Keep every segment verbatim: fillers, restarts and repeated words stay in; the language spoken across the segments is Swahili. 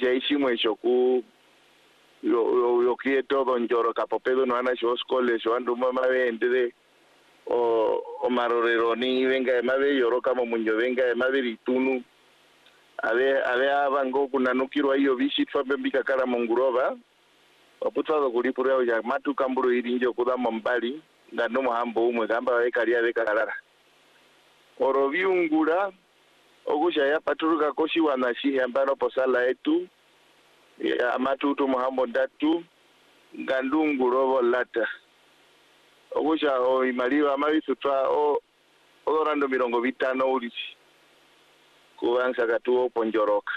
ishi mwisho ku yo yo yo kieto donjoro kapopedo no ana sho skole sho andu mama vendere o o marorero ni venga mabe yoro kama munyo venga mabe ritunu ave ave abango kunanukirwa hiyo bishi twabe mbika kala mongurova oputwa kulipura ya matu kamburu irinjo kudama mbali ngano muhambo umwe gamba wekalia vekalala oro viungura ogusha ya paturuka koshi wanashi ambano posala etu ya amatutu muhambo datu ngandungu robo lata ogusha o imaliwa amabisu twa o odorando mirongo vitano ulisi kuanza katuo ponjoroka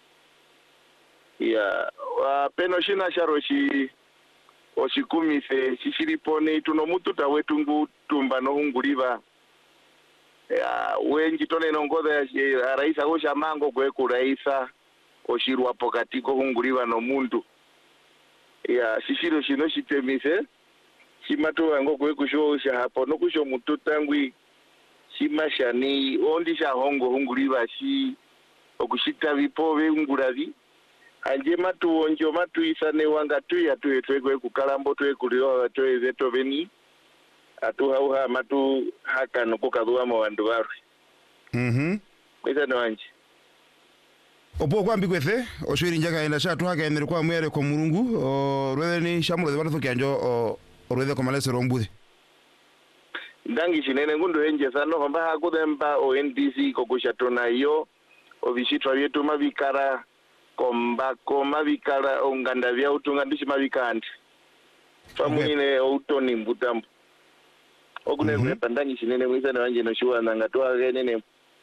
ya wa peno shina sharoshi oshikumise shishiripone tunomutu tawetu ngu tumba no hunguliva ya wenji tone nongoza ya raisa osha mango kweku raisa oshirwa pokatiko hunguliva no mundu ya shishiro shino shitemise shimato wango kweku shosha hapo no kusho mutu tangwi shimashani ondisha hongo hunguliva shi okushita vipo hungulavi anje matu onjo matu isane wanga tuya tuye twekwe kukalambo tuye kulio tuye zeto veni atu hauha matu haka nukukadhuwa mawandu warwe mhm kweza no anje opo kwambi kwethe oshwiri njaka enda shatu haka enere kwa mwere kwa murungu o rwede ni shamulo de batho kyanjo o rwede kwa malese rombude ndangi shinene ngundu enje sano hamba hakudemba o N D C kokushatona iyo ovishitwa vyetu mavikara komba koma vikala onganda vya utunga ndishi mavikandi famune outoni mbutambo okune mm -hmm. Pandangi shinene mwisa na wanje no shuwa nanga twa genene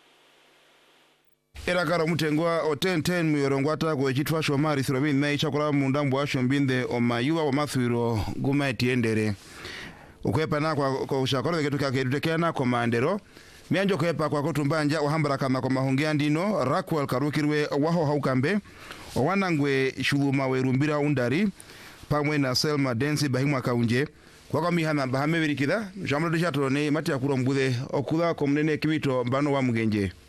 era karo mutengwa o ten ten muyorongwata ko chitwa shomari thirobin mai chakora mundambo asho mbinde o mayuwa wa mathwiro guma etiendere ukwepa na kwa ko shakora getuka kedutekena komandero mianjo kwepa kwa kotumbanja ohambara kama kwa mahongea ndino Rakwel karukirwe waho haukambe owanangwe shuluma werumbira undari pamwe na Selma Densi bahimwa kaunje kwa kwa mihana bahame birikida jamlo de chatone mati akuro mbudhe okuda komnene kimito mbano wa mugenje